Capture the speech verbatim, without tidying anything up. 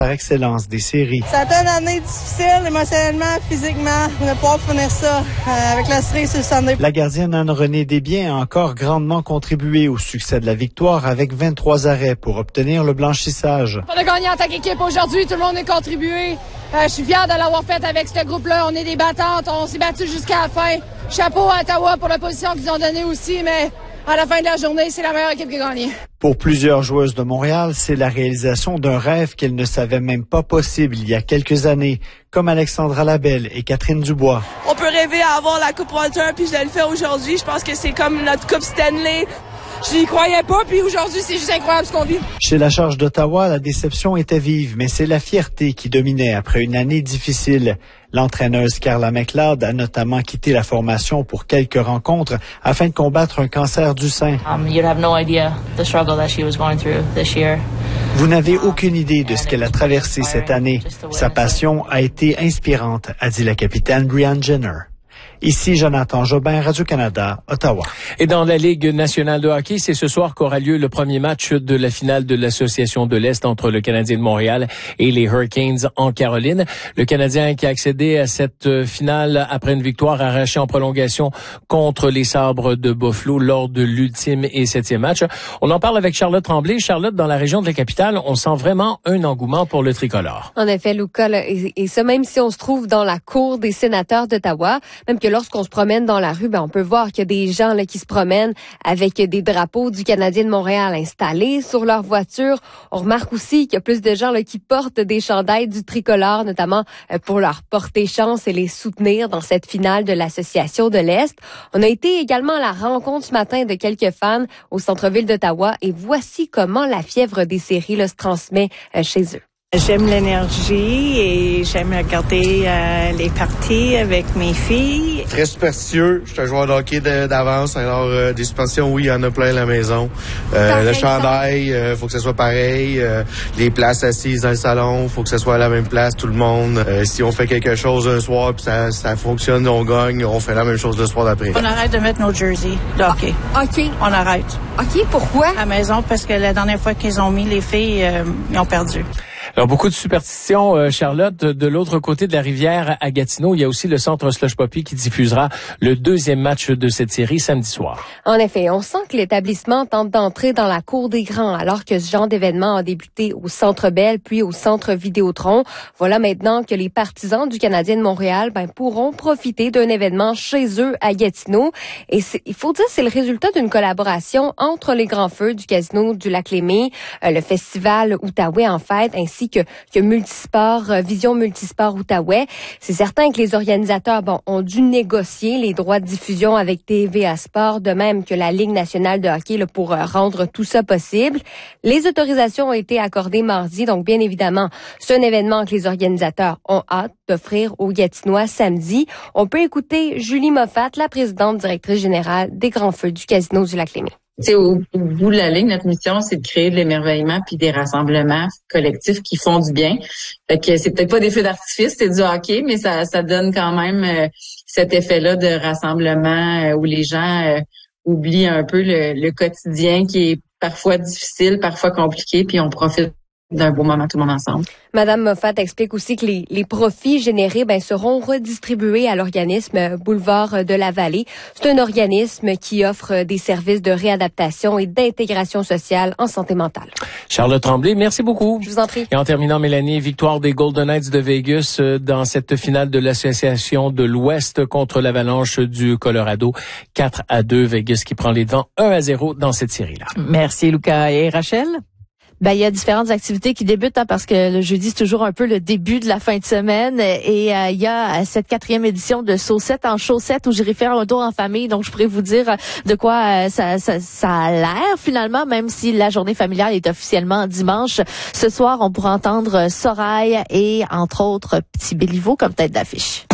par excellence des séries. Ça a été une année difficile, émotionnellement, physiquement. On va pouvoir finir ça euh, avec la série sur le Sunday. La gardienne Anne-Renée Desbiens a encore grandement contribué au succès de la victoire avec vingt-trois arrêts pour obtenir le blanchissage. On a gagné en tant qu'équipe aujourd'hui, tout le monde a contribué. Euh, je suis fier de l'avoir fait avec ce groupe-là. On est des battantes, on s'est battu jusqu'à la fin. Chapeau à Ottawa pour la position qu'ils ont donnée aussi, mais à la fin de la journée, c'est la meilleure équipe qui a gagné. Pour plusieurs joueuses de Montréal, c'est la réalisation d'un rêve qu'elles ne savaient même pas possible il y a quelques années, comme Alexandra Labelle et Catherine Dubois. On peut rêver à avoir la Coupe Walter, puis je le fais aujourd'hui. Je pense que c'est comme notre Coupe Stanley. Je n'y croyais pas, puis aujourd'hui, c'est juste incroyable ce qu'on vit. Chez la Charge d'Ottawa, la déception était vive, mais c'est la fierté qui dominait après une année difficile. L'entraîneuse Carla McLeod a notamment quitté la formation pour quelques rencontres afin de combattre un cancer du sein. Um, you'd have no idea the struggle that she was going through this year. Vous n'avez aucune idée de ce qu'elle a traversé cette année. Sa passion a été inspirante, a dit la capitaine Brianne Jenner. Ici Jonathan Jobin, Radio-Canada, Ottawa. Et dans la Ligue nationale de hockey, c'est ce soir qu'aura lieu le premier match de la finale de l'Association de l'Est entre le Canadien de Montréal et les Hurricanes en Caroline. Le Canadien qui a accédé à cette finale après une victoire arrachée en prolongation contre les Sabres de Buffalo lors de l'ultime et septième match. On en parle avec Charlotte Tremblay. Charlotte, dans la région de la capitale, on sent vraiment un engouement pour le tricolore. En effet, Luca, et, et ça même si on se trouve dans la cour des sénateurs d'Ottawa, même que lorsqu'on se promène dans la rue, ben on peut voir qu'il y a des gens là qui se promènent avec des drapeaux du Canadien de Montréal installés sur leur voiture. On remarque aussi qu'il y a plus de gens là qui portent des chandails du tricolore, notamment pour leur porter chance et les soutenir dans cette finale de l'Association de l'Est. On a été également à la rencontre ce matin de quelques fans au centre-ville d'Ottawa et voici comment la fièvre des séries là, se transmet chez eux. J'aime l'énergie et j'aime regarder euh, les parties avec mes filles. Très superstitieux. Je suis un joueur de hockey de, d'avance. Alors, euh, des superstitions, oui, il y en a plein à la maison. Euh, le chandail, il euh, faut que ce soit pareil. Euh, les places assises dans le salon, faut que ce soit à la même place, tout le monde. Euh, si on fait quelque chose un soir puis ça, ça fonctionne, on gagne, on fait la même chose le soir d'après. On arrête de mettre nos jerseys de hockey. OK. On arrête. OK, pourquoi? À la maison, parce que la dernière fois qu'ils ont mis les filles, euh, ils ont perdu. Alors, beaucoup de superstitions, euh, Charlotte. De l'autre côté de la rivière, à Gatineau, il y a aussi le centre Slush Poppy qui diffusera le deuxième match de cette série samedi soir. En effet, on sent que l'établissement tente d'entrer dans la cour des grands, alors que ce genre d'événement a débuté au Centre Bell, puis au Centre Vidéotron. Voilà maintenant que les partisans du Canadien de Montréal ben, pourront profiter d'un événement chez eux à Gatineau. Et il faut dire c'est le résultat d'une collaboration entre les grands feux du Casino du Lac-Lémy, euh, le festival Outaouais en fête, ainsi que, que Multisport, euh, Vision Multisport Outaouais. C'est certain que les organisateurs bon, ont dû négocier les droits de diffusion avec T V A Sport, de même que la Ligue nationale de hockey là, pour euh, rendre tout ça possible. Les autorisations ont été accordées mardi, donc bien évidemment, c'est un événement que les organisateurs ont hâte d'offrir aux Gatinois samedi. On peut écouter Julie Moffat, la présidente directrice générale des Grands Feux du Casino du Lac-Lémy. T'sais, au, au bout de la ligne, notre mission, c'est de créer de l'émerveillement puis des rassemblements collectifs qui font du bien. Fait que c'est peut-être pas des feux d'artifice, c'est du hockey, mais ça, ça donne quand même euh, cet effet-là de rassemblement euh, où les gens euh, oublient un peu le, le quotidien qui est parfois difficile, parfois compliqué, puis on profite d'un beau moment tout le monde ensemble. Madame Moffat explique aussi que les, les profits générés ben, seront redistribués à l'organisme Boulevard de la Vallée. C'est un organisme qui offre des services de réadaptation et d'intégration sociale en santé mentale. Charlotte Tremblay, merci beaucoup. Je vous en prie. Et en terminant, Mélanie, victoire des Golden Knights de Vegas dans cette finale de l'Association de l'Ouest contre l'Avalanche du Colorado. quatre à deux, Vegas qui prend les devants un à zéro dans cette série-là. Merci, Lucas. Et Rachel? Ben, il y a différentes activités qui débutent hein, parce que le jeudi, c'est toujours un peu le début de la fin de semaine. Et euh, il y a cette quatrième édition de Saucettes en chaussettes où j'irai faire un tour en famille. Donc, je pourrais vous dire de quoi euh, ça, ça, ça a l'air finalement, même si la journée familiale est officiellement dimanche. Ce soir, on pourra entendre Sorail et, entre autres, Petit Béliveau comme tête d'affiche.